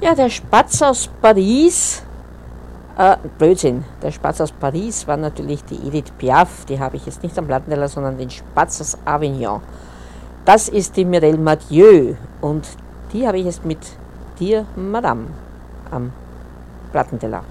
Ja, der Spatz aus Paris, Blödsinn, der Spatz aus Paris war natürlich die Edith Piaf, die habe ich jetzt nicht am Plattenteller, sondern den Spatz aus Avignon. Das ist die Mireille Mathieu und die habe ich jetzt mit dir, Madame, am Plattenteller.